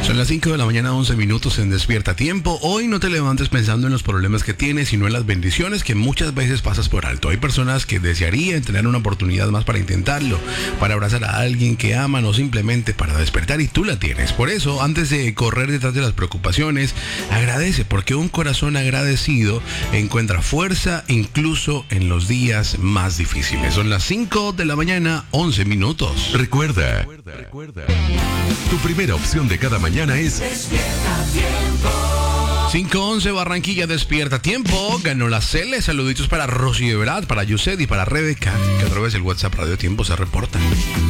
Son las 5 de la mañana, 11 minutos en Despierta Tiempo. Hoy no te levantes pensando en los problemas que tienes, sino en las bendiciones que muchas veces pasas por alto. Hay personas que desearían tener una oportunidad más para intentarlo, para abrazar a alguien que aman o simplemente para despertar, y tú la tienes. Por eso, antes de correr detrás de las preocupaciones, agradece, porque un corazón agradecido encuentra fuerza incluso en los días más difíciles. Son las 5 de la mañana, 11 minutos. Recuerda, tu primera opción de cada mañana es Despierta Tiempo. 5:11 Barranquilla, Despierta Tiempo. Ganó la Cele. Saluditos para Rosy de Verdad, para Yused y para Rebeca, que a través del WhatsApp Radio Tiempo se reportan.